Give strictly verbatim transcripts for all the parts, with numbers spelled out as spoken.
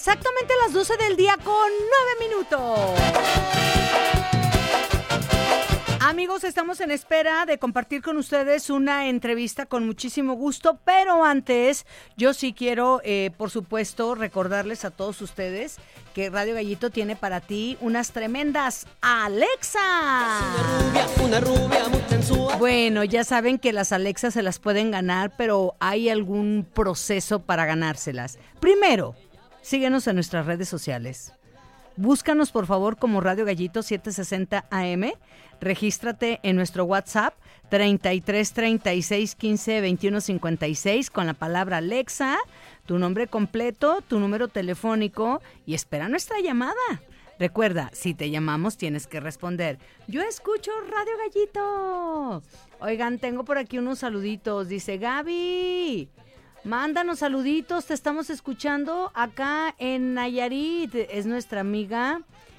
exactamente las doce del día con nueve minutos. Amigos, estamos en espera de compartir con ustedes una entrevista con muchísimo gusto, pero antes yo sí quiero, eh, por supuesto, recordarles a todos ustedes que Radio Gallito tiene para ti unas tremendas Alexa. Una rubia, una rubia muy sensual. Bueno, ya saben que las Alexas se las pueden ganar, pero hay algún proceso para ganárselas. Primero, síguenos en nuestras redes sociales. Búscanos por favor como Radio Gallito setecientos sesenta A M, regístrate en nuestro WhatsApp treinta y tres, treinta y seis, quince, veintiuno, cincuenta y seis con la palabra Alexa, tu nombre completo, tu número telefónico y espera nuestra llamada. Recuerda, si te llamamos tienes que responder, yo escucho Radio Gallito. Oigan, tengo por aquí unos saluditos, dice Gaby. Mándanos saluditos, te estamos escuchando acá en Nayarit. Es nuestra amiga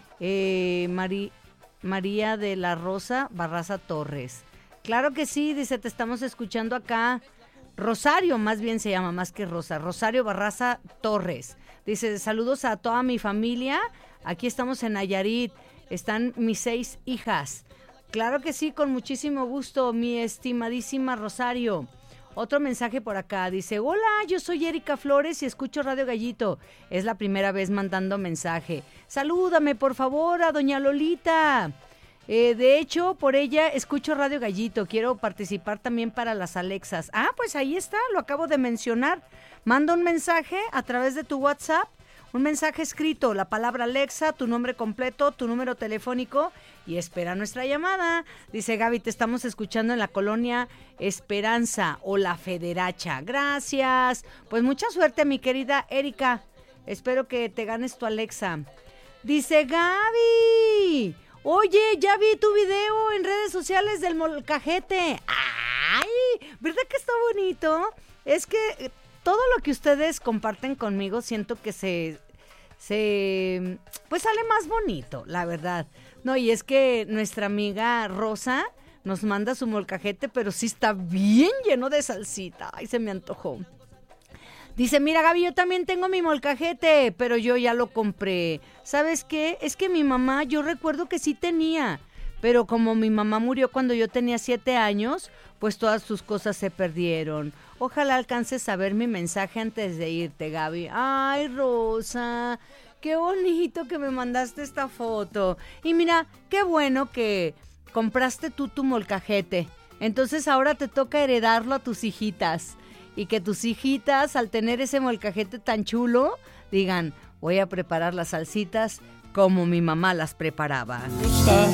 eh, Mari, María de la Rosa Barraza Torres. Claro que sí, dice, te estamos escuchando acá. Rosario, más bien se llama, más que Rosa. Rosario Barraza Torres. Dice, saludos a toda mi familia. Aquí estamos en Nayarit. Están mis seis hijas. Claro que sí, con muchísimo gusto, mi estimadísima Rosario. Otro mensaje por acá, dice, hola, yo soy Erika Flores y escucho Radio Gallito. Es la primera vez mandando mensaje. Salúdame, por favor, a doña Lolita. Eh, de hecho, por ella escucho Radio Gallito. Quiero participar también para las Alexas. Ah, pues ahí está, lo acabo de mencionar. Manda un mensaje a través de tu WhatsApp. Un mensaje escrito, la palabra Alexa, tu nombre completo, tu número telefónico y espera nuestra llamada. Dice Gaby, te estamos escuchando en la colonia Esperanza o La Federacha. Gracias. Pues mucha suerte, mi querida Erika. Espero que te ganes tu Alexa. Dice Gaby, oye, ya vi tu video en redes sociales del molcajete. ¡Ay! ¿Verdad que está bonito? Es que todo lo que ustedes comparten conmigo siento que se... se pues sale más bonito, la verdad. No, y es que nuestra amiga Rosa nos manda su molcajete, pero sí está bien lleno de salsita. Ay, se me antojó. Dice, mira Gaby, yo también tengo mi molcajete, pero yo ya lo compré. ¿Sabes qué? Es que mi mamá, yo recuerdo que sí tenía, pero como mi mamá murió cuando yo tenía siete años, pues todas sus cosas se perdieron. Ojalá alcances a ver mi mensaje antes de irte, Gaby. Ay, Rosa, qué bonito que me mandaste esta foto. Y mira, qué bueno que compraste tú tu molcajete. Entonces ahora te toca heredarlo a tus hijitas. Y que tus hijitas, al tener ese molcajete tan chulo, digan, voy a preparar las salsitas como mi mamá las preparaba. Rosa,